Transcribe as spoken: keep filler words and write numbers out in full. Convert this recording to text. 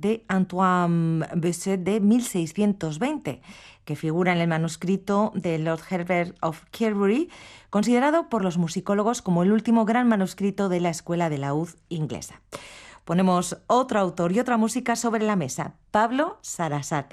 de Antoine Besset de mil seiscientos veinte, que figura en el manuscrito de Lord Herbert of Canterbury, considerado por los musicólogos como el último gran manuscrito de la escuela de laúd inglesa. Ponemos otro autor y otra música sobre la mesa, Pablo Sarasate.